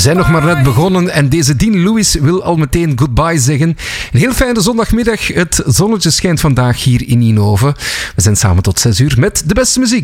zijn nog maar net begonnen en deze Dean Lewis wil al meteen goodbye zeggen. Een heel fijne zondagmiddag. Het zonnetje schijnt vandaag hier in Ninove. We zijn samen tot 6 uur met de beste muziek.